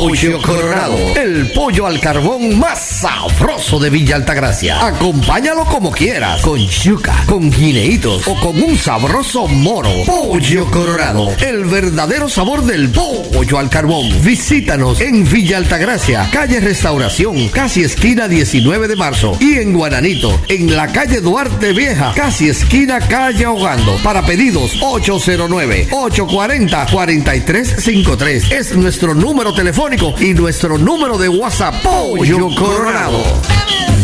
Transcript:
Pollo Coronado, el pollo al carbón más sabroso de Villa Altagracia. Acompáñalo como quieras, con yuca, con guineitos o con un sabroso moro. Pollo Coronado, el verdadero sabor del pollo al carbón. Visítanos en Villa Altagracia, calle Restauración, casi esquina 19 de marzo. Y en Guananito, en la calle Duarte Vieja, casi esquina calle Ahogando. Para pedidos, 809-840-4353. Es nuestro número telefónico y nuestro número de WhatsApp. Pollo Coronado.